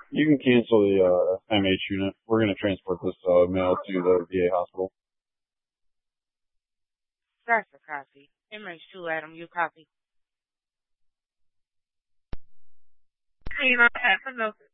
You can cancel the MH unit. We're going to transport this mail to the VA hospital. That's a copy. MH2, Adam, you copy. Hey, I have a note.